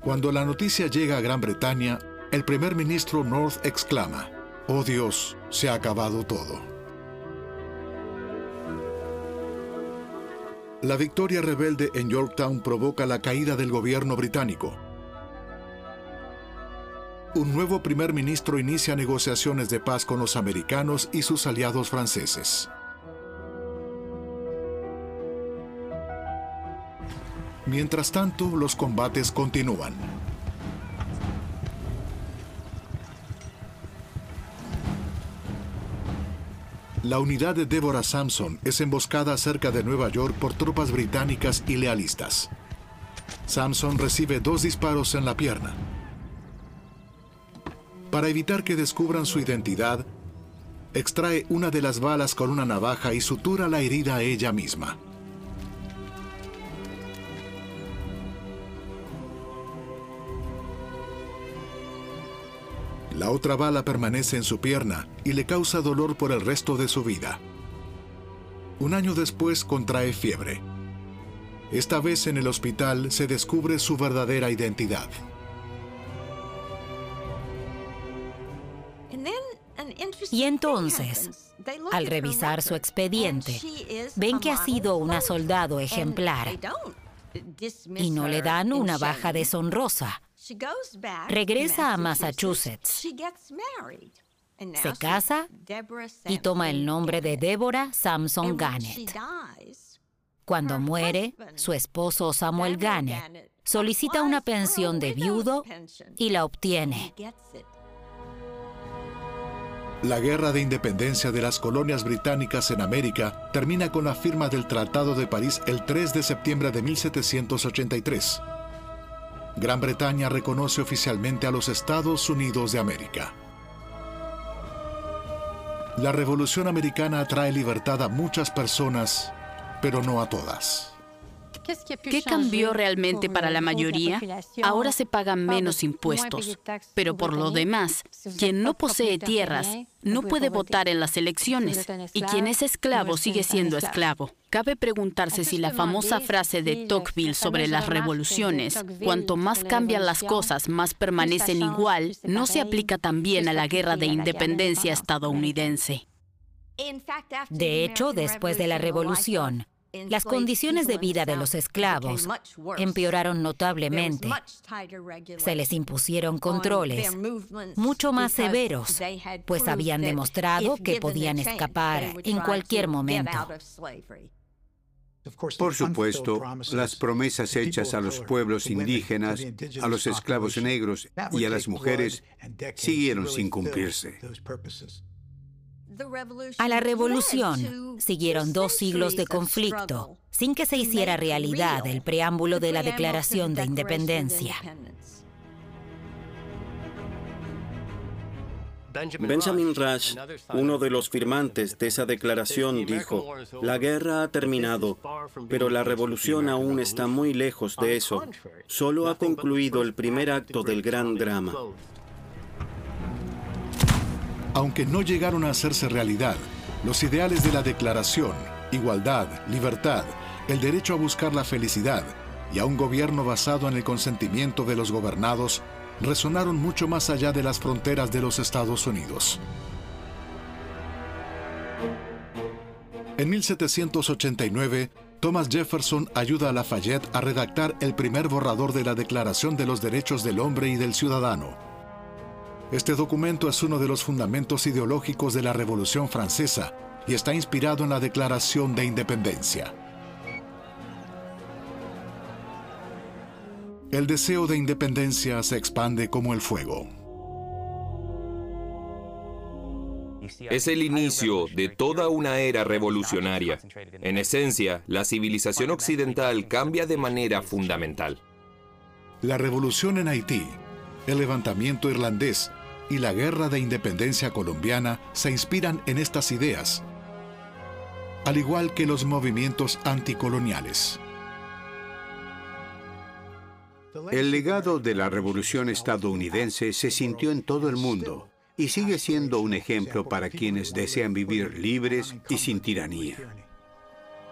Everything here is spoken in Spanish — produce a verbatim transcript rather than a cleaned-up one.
Cuando la noticia llega a Gran Bretaña, el primer ministro North exclama: «Oh Dios, se ha acabado todo». La victoria rebelde en Yorktown provoca la caída del gobierno británico. Un nuevo primer ministro inicia negociaciones de paz con los americanos y sus aliados franceses. Mientras tanto, los combates continúan. La unidad de Deborah Sampson es emboscada cerca de Nueva York por tropas británicas y lealistas. Sampson recibe dos disparos en la pierna. Para evitar que descubran su identidad, extrae una de las balas con una navaja y sutura la herida a ella misma. La otra bala permanece en su pierna y le causa dolor por el resto de su vida. Un año después contrae fiebre. Esta vez en el hospital se descubre su verdadera identidad. Y entonces, al revisar su expediente, ven que ha sido una soldado ejemplar y no le dan una baja deshonrosa. Regresa a Massachusetts, se casa y toma el nombre de Deborah Sampson Gannett. Cuando muere, su esposo Samuel Gannett solicita una pensión de viudo y la obtiene. La guerra de independencia de las colonias británicas en América termina con la firma del Tratado de París el tres de septiembre de mil setecientos ochenta y tres. Gran Bretaña reconoce oficialmente a los Estados Unidos de América. La Revolución Americana trae libertad a muchas personas, pero no a todas. ¿Qué cambió realmente para la mayoría? Ahora se pagan menos impuestos, pero por lo demás, quien no posee tierras no puede votar en las elecciones y quien es esclavo sigue siendo esclavo. Cabe preguntarse si la famosa frase de Tocqueville sobre las revoluciones, cuanto más cambian las cosas, más permanecen igual, no se aplica también a la guerra de independencia estadounidense. De hecho, después de la revolución, las condiciones de vida de los esclavos empeoraron notablemente. Se les impusieron controles mucho más severos, pues habían demostrado que podían escapar en cualquier momento. Por supuesto, las promesas hechas a los pueblos indígenas, a los esclavos negros y a las mujeres siguieron sin cumplirse. A la revolución siguieron dos siglos de conflicto, sin que se hiciera realidad el preámbulo de la Declaración de Independencia. Benjamin Rush, uno de los firmantes de esa declaración, dijo: «La guerra ha terminado, pero la revolución aún está muy lejos de eso. Solo ha concluido el primer acto del gran drama». Aunque no llegaron a hacerse realidad, los ideales de la Declaración, igualdad, libertad, el derecho a buscar la felicidad y a un gobierno basado en el consentimiento de los gobernados, resonaron mucho más allá de las fronteras de los Estados Unidos. En mil setecientos ochenta y nueve, Thomas Jefferson ayuda a Lafayette a redactar el primer borrador de la Declaración de los Derechos del Hombre y del Ciudadano. Este documento es uno de los fundamentos ideológicos de la Revolución Francesa y está inspirado en la Declaración de Independencia. El deseo de independencia se expande como el fuego. Es el inicio de toda una era revolucionaria. En esencia, la civilización occidental cambia de manera fundamental. La revolución en Haití, el levantamiento irlandés y la guerra de independencia colombiana se inspiran en estas ideas, al igual que los movimientos anticoloniales. El legado de la Revolución estadounidense se sintió en todo el mundo y sigue siendo un ejemplo para quienes desean vivir libres y sin tiranía.